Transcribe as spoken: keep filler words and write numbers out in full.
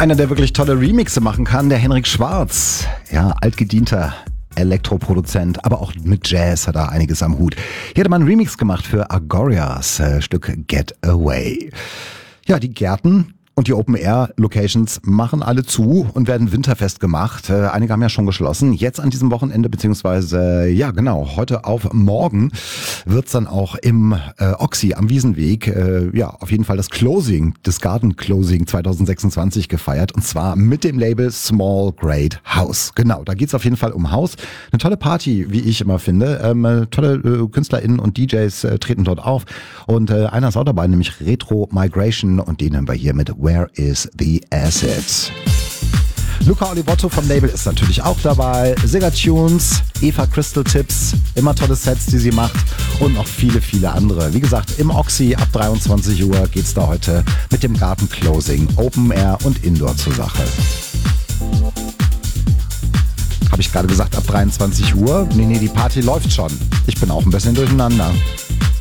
Einer, der wirklich tolle Remixe machen kann, der Henrik Schwarz. Ja, altgedienter Elektroproduzent, aber auch mit Jazz hat er einiges am Hut. Hier hat er mal einen Remix gemacht für Agorias äh, Stück Get Away. Ja, die Gärten und die Open-Air-Locations machen alle zu und werden winterfest gemacht. Äh, einige haben ja schon geschlossen. Jetzt an diesem Wochenende, beziehungsweise, ja genau, heute auf morgen wird's dann auch im äh, Oxy am Wiesenweg, äh, ja, auf jeden Fall das Closing, das Garden Closing zwanzig sechsundzwanzig gefeiert. Und zwar mit dem Label Small Great House. Genau, da geht's auf jeden Fall um Haus. Eine tolle Party, wie ich immer finde. Ähm, tolle äh, KünstlerInnen und D Js äh, treten dort auf. Und äh, einer ist auch dabei, nämlich Retro Migration. Und den haben wir hier mit Where is the Asset? Luca Olivotto vom Label ist natürlich auch dabei. Sigga Tunes, Eva Crystal Tips, immer tolle Sets, die sie macht und noch viele, viele andere. Wie gesagt, im Oxy ab dreiundzwanzig Uhr geht's da heute mit dem Garten Closing, Open Air und Indoor zur Sache. Habe ich gerade gesagt ab dreiundzwanzig Uhr? Nee, nee, die Party läuft schon. Ich bin auch ein bisschen durcheinander.